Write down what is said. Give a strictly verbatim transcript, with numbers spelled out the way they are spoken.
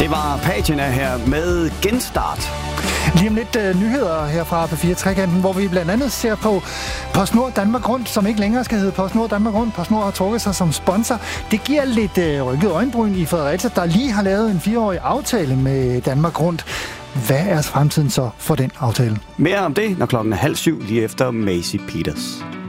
Det var Pagina her med Genstart. Lige om lidt uh, nyheder her fra P fire Trekanten, hvor vi blandt andet ser på PostNord Danmark Rundt, som ikke længere skal hedde PostNord Danmark Rundt. PostNord har trukket sig som sponsor. Det giver lidt uh, rykket øjenbryn i Fredericia, der lige har lavet en fireårig aftale med Danmark Rundt. Hvad er fremtiden så for den aftale? Mere om det, når klokken er halv syv lige efter Macy Peters.